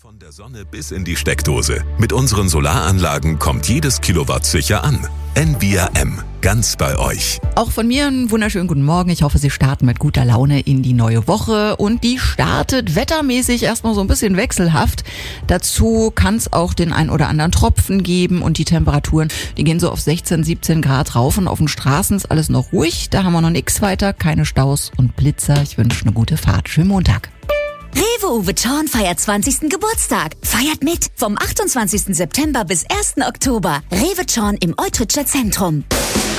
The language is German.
Von der Sonne bis in die Steckdose. Mit unseren Solaranlagen kommt jedes Kilowatt sicher an. NBRM, ganz bei euch. Auch von mir einen wunderschönen guten Morgen. Ich hoffe, Sie starten mit guter Laune in die neue Woche. Und die startet wettermäßig erstmal so ein bisschen wechselhaft. Dazu kann es auch den ein oder anderen Tropfen geben. Und die Temperaturen, die gehen so auf 16, 17 Grad rauf. Und auf den Straßen ist alles noch ruhig. Da haben wir noch nichts weiter. Keine Staus und Blitzer. Ich wünsche eine gute Fahrt. Schönen Montag. Rewe Uwe Thorn feiert 20. Geburtstag. Feiert mit vom 28. September bis 1. Oktober. Rewe Thorn im Eutritscher Zentrum.